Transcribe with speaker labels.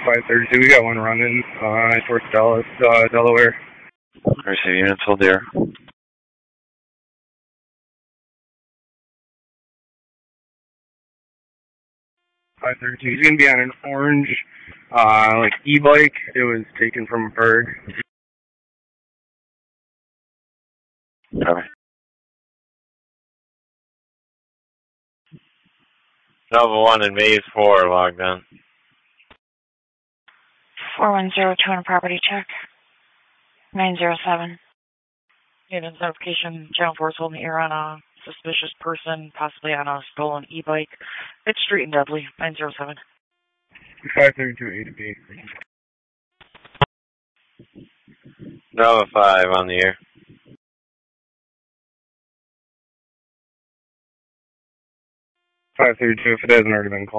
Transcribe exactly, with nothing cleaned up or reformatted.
Speaker 1: five thirty-two, we got one running uh, towards Dallas, uh, Delaware.
Speaker 2: Receive units, hold there.
Speaker 1: five thirty-two, he's going to be on an orange, uh, like, e-bike. It was taken from a bird.
Speaker 2: Copy. Nova one and Maze four logged on.
Speaker 3: four one zero two on a property check. nine zero seven.
Speaker 4: Unit notification, Channel four is holding the air on a suspicious person, possibly on a stolen e-bike. It's Street and Dudley, nine zero seven.
Speaker 1: five thirty-two, A to B.
Speaker 2: Nova five on the air.
Speaker 1: five thirty-two, if it hasn't already been called.